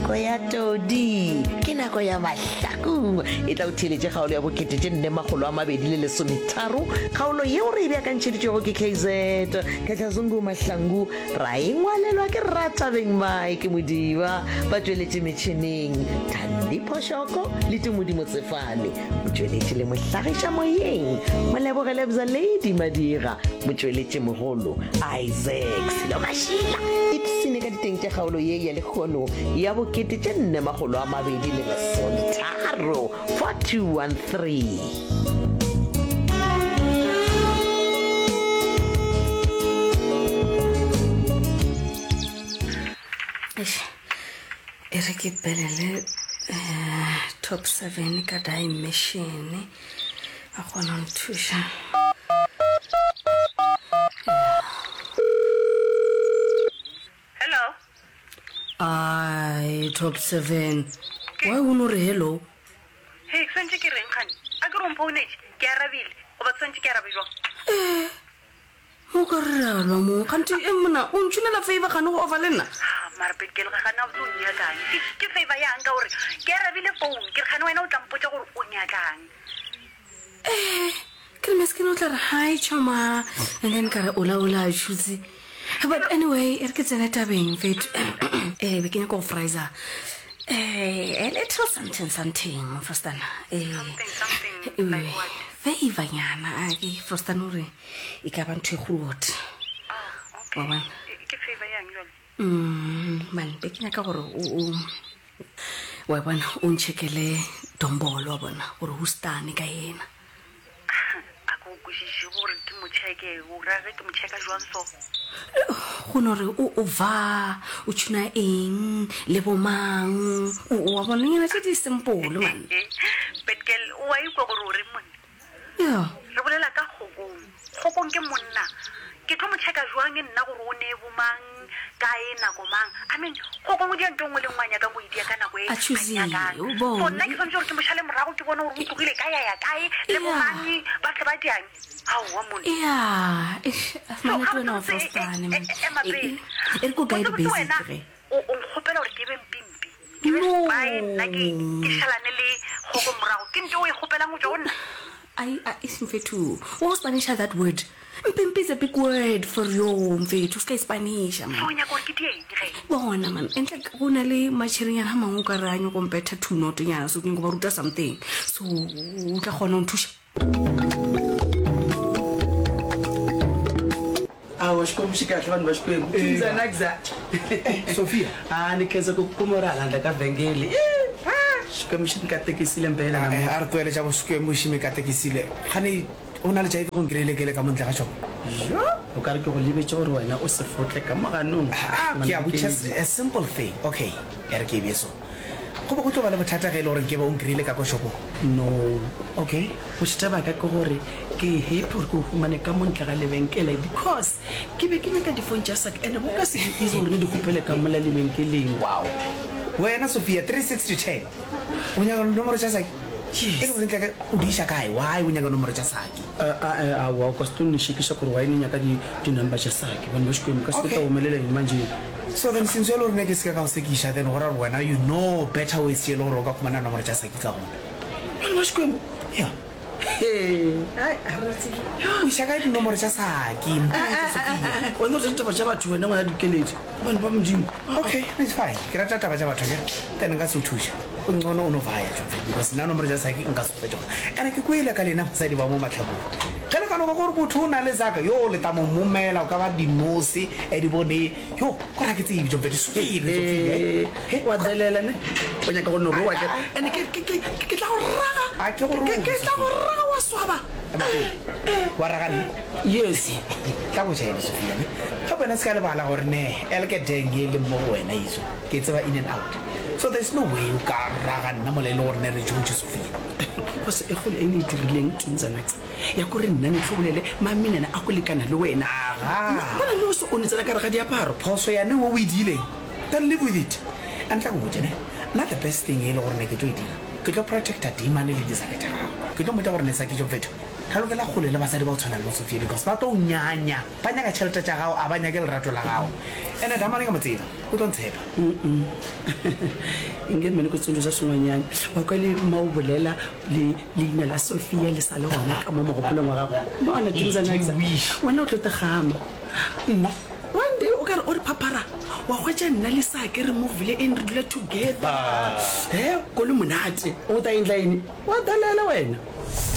nako ya todi ke nako ya mahlaku e tla o theletše kgaolo ya bokete tše 423 kgaolo yeo re e beakantšheditšego ke KZ ka tlhazungu mahlangu ra e ngwalelwa ke Ratabeng Mike Modiba ba tšweletše metšhineng Thandi Phoshoko le Tumodimo Tsefane mo tšweletše le mohlagiša moyeng molebogele bza Lady Madira mo tšweletše mogolo Isaac Silomashila ipsene ka diteng tša kgaolo ye ya lekgono ya bokete tše 423 4213 e re ke pelele top 7 ka dimension a kgona go nthuša. Hello. Ai top 7 why o no re hello? Hey, sentse ke reng khane? A ke romphonetse ke arabile o ba sentse ke arabijo. Mo ka rala mo kanti e mona o ntshunela favor kana go overlena. Marbet ke le ga na o nya gang. Ke favor ya nka hore ke arabile phone ke khane wena o tlampotsa gore o nya gang. Ke meskino tla hi chama and then ka ola chuzi. But anyway, er ke tsena tabeng fit be ke go fraiza. A little something frostana. Something like what? Favor yana ake frostana ore e ka ba ntwe gurot. Okay. Wa Ke favor ya ngjole. Man be ke nyaka gore o wa bona o nchekele dombolo wa bona gore ho stane ka yena. Ako kushisi gore ke mo cheke o rage ke mo cheka jwang so. Gonore o va o tshuna eng le bomang o bona ngena tse di simple man. Betkel o ai go gore o re monna. Yeah. Re bolela ka gogong ke monna ke tlo mo cheka jwang nna gore o ne bomang ka ena go mang I mean gogong di ntongwe le ngwanya ka go idia kana go e a choose o bona nna ke tsantse ke mo shale morago ke bona gore o tlogile ka ya kae le bomang ba se ba diang ha wa monna yeah afana tona of stane man e go guide basically o nkgopela gore ke be mpimpi ke be spy nna ke shalane le gogo morago ke ntse o e kgopela mo jona. It's mfethu. What Spanish has that word? Mpimpi is a big word for you, mfethu. Ska Spanish, man. O nya gore ke dieng ge. Bona man. Entle go na le machirinyana ha mango ka ranyo go mpetha two note nyana so ke go ba ruta something. So o tla gona o nthusha. Washikomu shikahle vanhu vashikwembu tinzana exact Sophia nikhenza ku kumorala ndla ka vhengele xikwembu xi ni katekisile mpela na a ri twele xa xikwembu xi mi katekisile khani o na le jaive go ngirelekele ka montle ga xona o ka re ke go lebetse gore wena o se fotle ka moganong ke a just a simple thing okay ya re ke beso go bo go tlo ba le bothata ge le gore ke ba o ngirile ka ko shopo no okay o tshaba ka gore ke happy gore go fumane ka montle ga lebenkele because ke be ke ka di-phone tša saka and go ka se itse gore di gopele ka mola lebenkeleng. Wow wena Sophia 36010 o nyaka nomoro tša saki e le gore ntla o di isha kae why o nyaka nomoro tša saki wa ka se tlo nešekiša gore wa ene nyaka di-number tša sake bane ba xikwemo ka se tla omeleleng manje. so then since yo le gore ne ke se ka go sekiša then gore gore wena you know better ways ye le gore o ka khumana nomoro tša saki ka gona bane ba xikwemo yeah o isha kae dinomoro tša saki wena o taba tša batho wena ngwana dikeledi bane ba modimo. Okay, it's fine. Ke rata taba tša batho ke tene nka se o thuša o ngcono o no vaya because nna nomoro tša saki nka se fetša ene ke kwele ka lena mosadi ba mo matlhabong ge le ka noka gore motho o na le saka yo le tamo momela o ka ba dinosi di bone yo kora ke tsebe jompe disukile wa delela ne o nyaka go noro wa ke ene ke tla go raga ke tla go raga wa swaba wa ragane yes tla go tšhaele Sophia ga bona se ka lebala gore ne elke dengue le mo wena iso ke tseba in and out so there's no way o ka raga nna mo le le gore ne re tšotse Sophia because e gole ene dirileng tsanax ya gore nna ne tlhobolele maminana a go lekana le wena bona no so o ne tsena ka re ga diaparo phoso ya ne o e dileng then live with it antla go botse not the best thing e le gore ne ke tlo e dira ke tlo protecta demon le disaketa ke tlo motla gore ne sa ke jo vetho tlhalokela kgole le basadi ba o tshwana le Sophia because ba tlo nyanya ba nyaka tšhelete tša gago a ba nyake lerato la gago ene damane ka motseba o tlo ntshepa ingeni mane ko tsondisa sengwanyane wa kwa le ma o bolela le leina la Sophia le sa le gona ka mo mogopolong wa gago bona Thimzanaxa wena o tlo tegama nna one day o ka re o re phapara wa hwetša nna le sa ke re movile and re dula together ko le monate o ta endla ene wa dalela wena